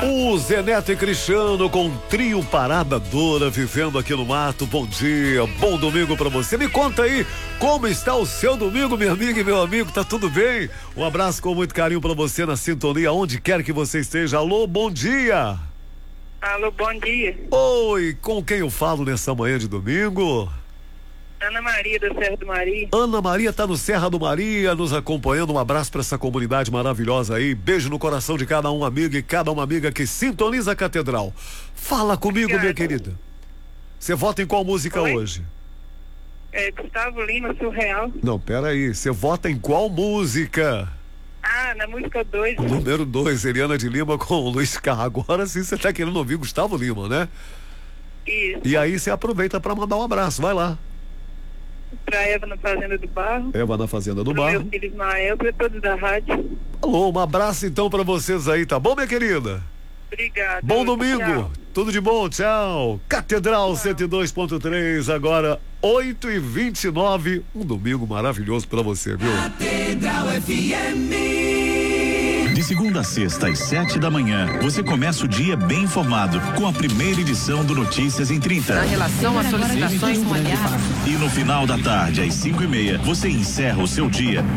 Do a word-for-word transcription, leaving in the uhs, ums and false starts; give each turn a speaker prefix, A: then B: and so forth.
A: O Zé Neto e Cristiano com um trio Parada Dura vivendo aqui no mato. Bom dia, bom domingo pra você. Me conta aí como está o seu domingo, minha amiga e meu amigo. Tá tudo bem? Um abraço com muito carinho pra você na sintonia, onde quer que você esteja. Alô, bom dia.
B: Alô, bom dia.
A: Oi, com quem eu falo nessa manhã de domingo?
B: Ana Maria da Serra do Maria.
A: Ana Maria tá no Serra do Maria, nos acompanhando. Um abraço pra essa comunidade maravilhosa aí. Beijo no coração de cada um amigo e cada uma amiga que sintoniza a Catedral. Fala comigo,
B: Obrigada.
A: minha querida. Você vota em qual música
B: Oi?
A: hoje?
B: É Gustavo Lima, Surreal.
A: Não, pera aí. Você vota em qual música?
B: Ah, na música dois.
A: Número dois, Eliana de Lima com Luiz Carlos. Agora sim você tá querendo ouvir Gustavo Lima, né?
B: Isso.
A: E aí você aproveita pra mandar um abraço. Vai lá.
B: Pra Eva na Fazenda do Barro.
A: Eva na Fazenda do
B: Pro
A: Barro.
B: meu filho Ismael, pra todos da rádio.
A: Alô, um abraço então pra vocês aí, tá bom, minha querida?
B: Obrigada.
A: Bom domingo,
B: Tchau.
A: tudo de bom, tchau. Catedral cento e dois ponto três, agora oito e vinte e nove. Um domingo maravilhoso pra você, viu?
C: Catedral F M.
D: De segunda a sexta às sete da manhã, você começa o dia bem informado com a primeira edição do Notícias em trinta.
E: Na relação às solicitações molhadas.
D: E no final da tarde, às cinco e meia, você encerra o seu dia